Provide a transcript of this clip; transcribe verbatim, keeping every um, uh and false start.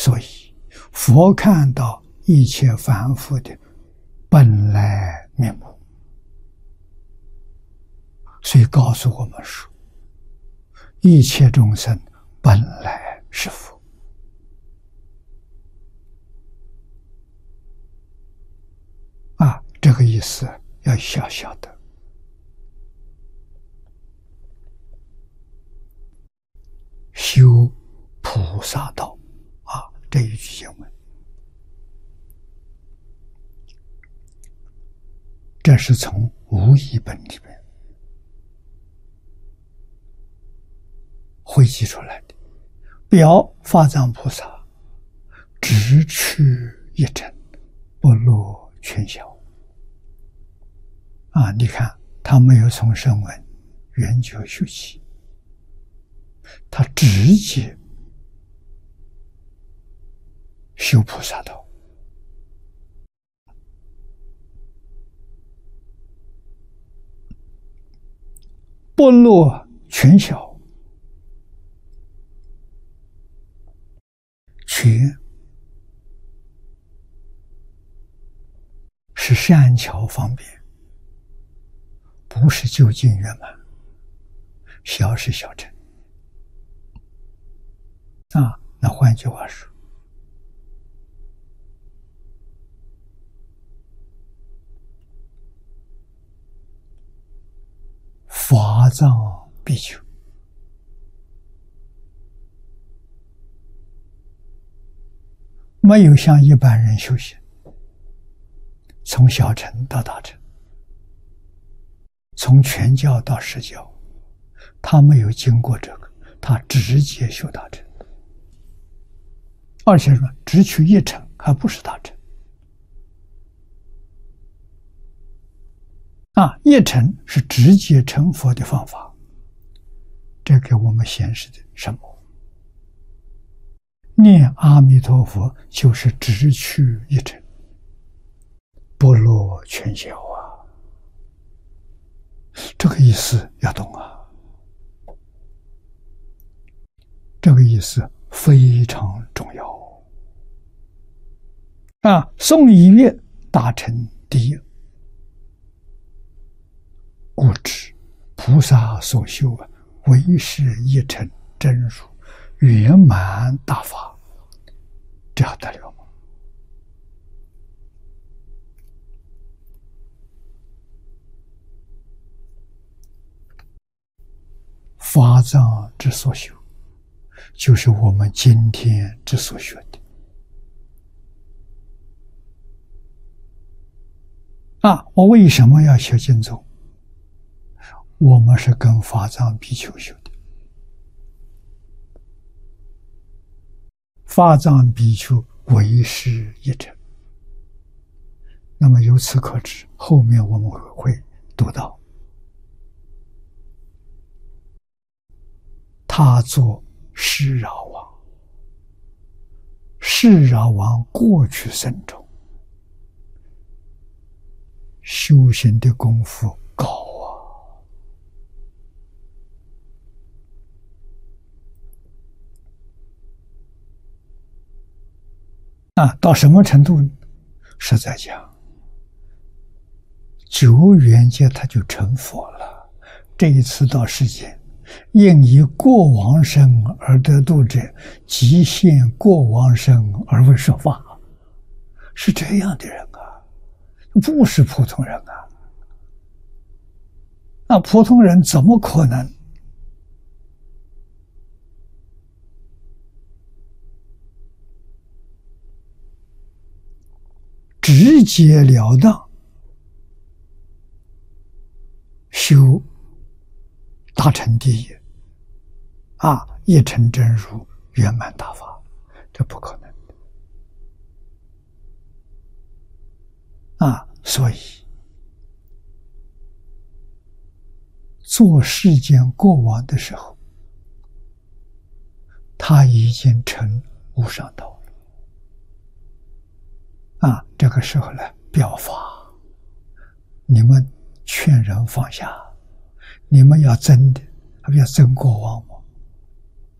所以佛看到一切凡夫的本来面目，所以告诉我们说，一切众生本来是佛。啊，这个意思要小小的。修菩萨道啊，这一句经文，这是从无义本里面汇集出来的。表法藏菩萨直趋一尘，不落群小。啊，你看他没有从声闻缘觉修起，他直接修菩萨道。不落群小，群是善巧方便，不是究竟圆满。小是小乘啊，那换句话说，法藏比丘没有像一般人修行，从小乘到大乘，从全教到实教，他没有经过这个，他直接修大乘，而且说只取一乘，还不是大乘。啊，一乘是直接成佛的方法，这给我们显示的什么？念阿弥陀佛就是直取一乘，不落群小啊，这个意思要懂啊，这个意思非常重要啊！诵一月大乘第一。故知菩萨所修啊，唯是一乘真如圆满大法，这样得了吗？法藏之所修，就是我们今天之所学的啊！我为什么要学经宗？我们是跟法藏比丘修的，法藏比丘唯是一乘。那么由此可知，后面我们会读到，他作释饶王，释饶王过去生中修行的功夫高啊！啊，到什么程度？是在讲久远界他就成佛了。这一次到世间，应以过往生而得度者，即现过往生而为说法，是这样的人啊，不是普通人啊！那普通人怎么可能直截了当修大乘第一啊，一乘真如圆满大法？这不可能啊！所以做世间过往的时候，他已经成无上道了啊！这个时候呢，表法，你们劝人放下，你们要争的，还不要争过往吗？